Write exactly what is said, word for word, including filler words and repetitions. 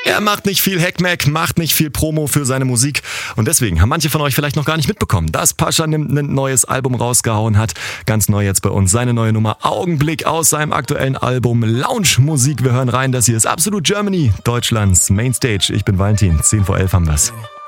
Er macht nicht viel Hackmack, macht nicht viel Promo für seine Musik und deswegen haben manche von euch vielleicht noch gar nicht mitbekommen, dass Pascha ein neues Album rausgehauen hat. Ganz neu jetzt bei uns seine neue Nummer Augenblick aus seinem aktuellen Album Lounge Musik. Wir hören rein, das hier ist Absolut Germany, Deutschlands Mainstage. Ich bin Valentin, zehn vor elf haben wir's.